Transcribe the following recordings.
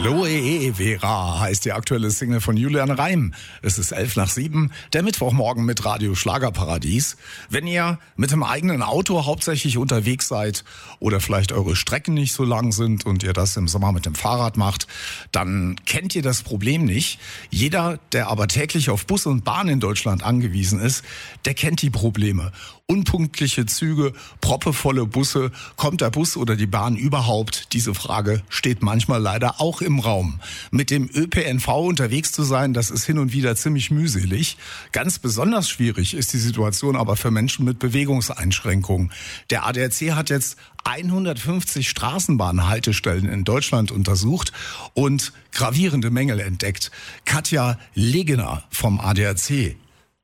Aloe Vera heißt die aktuelle Single von Julian Reim. Es ist 6:11, der Mittwochmorgen mit Radio Schlagerparadies. Wenn ihr mit dem eigenen Auto hauptsächlich unterwegs seid oder vielleicht eure Strecken nicht so lang sind und ihr das im Sommer mit dem Fahrrad macht, dann kennt ihr das Problem nicht. Jeder, der aber täglich auf Bus und Bahn in Deutschland angewiesen ist, der kennt die Probleme. Unpünktliche Züge, proppevolle Busse, kommt der Bus oder die Bahn überhaupt? Diese Frage steht manchmal leider auch im Raum. Mit dem ÖPNV unterwegs zu sein, das ist hin und wieder ziemlich mühselig. Ganz besonders schwierig ist die Situation aber für Menschen mit Bewegungseinschränkungen. Der ADAC hat jetzt 150 Straßenbahnhaltestellen in Deutschland untersucht und gravierende Mängel entdeckt. Katja Legener vom ADAC.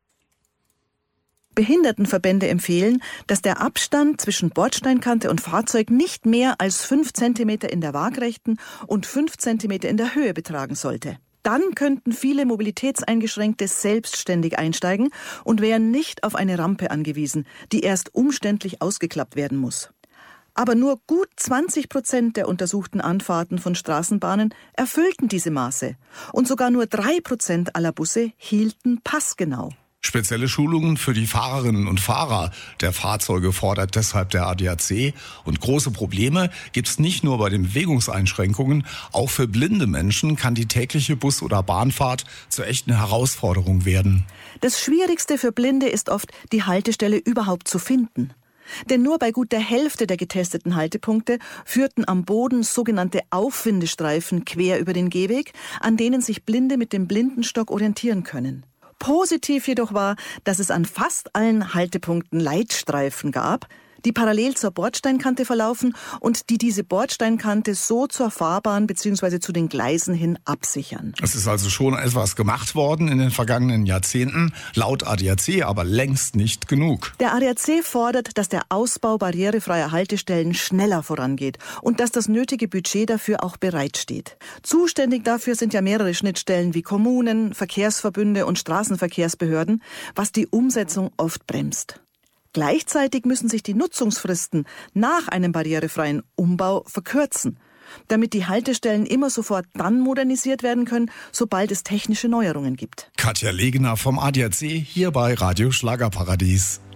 Behindertenverbände empfehlen, dass der Abstand zwischen Bordsteinkante und Fahrzeug nicht mehr als 5 cm in der Waagrechten und 5 cm in der Höhe betragen sollte. Dann könnten viele Mobilitätseingeschränkte selbstständig einsteigen und wären nicht auf eine Rampe angewiesen, die erst umständlich ausgeklappt werden muss. Aber nur gut 20% der untersuchten Anfahrten von Straßenbahnen erfüllten diese Maße. Und sogar nur 3% aller Busse hielten passgenau. Spezielle Schulungen für die Fahrerinnen und Fahrer der Fahrzeuge fordert deshalb der ADAC. Und große Probleme gibt es nicht nur bei den Bewegungseinschränkungen. Auch für blinde Menschen kann die tägliche Bus- oder Bahnfahrt zur echten Herausforderung werden. Das Schwierigste für Blinde ist oft, die Haltestelle überhaupt zu finden. Denn nur bei gut der Hälfte der getesteten Haltepunkte führten am Boden sogenannte Aufwindestreifen quer über den Gehweg, an denen sich Blinde mit dem Blindenstock orientieren können. Positiv jedoch war, dass es an fast allen Haltepunkten Leitstreifen gab, die parallel zur Bordsteinkante verlaufen und die diese Bordsteinkante so zur Fahrbahn bzw. zu den Gleisen hin absichern. Es ist also schon etwas gemacht worden in den vergangenen Jahrzehnten, laut ADAC aber längst nicht genug. Der ADAC fordert, dass der Ausbau barrierefreier Haltestellen schneller vorangeht und dass das nötige Budget dafür auch bereitsteht. Zuständig dafür sind ja mehrere Schnittstellen wie Kommunen, Verkehrsverbünde und Straßenverkehrsbehörden, was die Umsetzung oft bremst. Gleichzeitig müssen sich die Nutzungsfristen nach einem barrierefreien Umbau verkürzen, damit die Haltestellen immer sofort dann modernisiert werden können, sobald es technische Neuerungen gibt. Katja Legener vom ADAC hier bei Radio Schlagerparadies.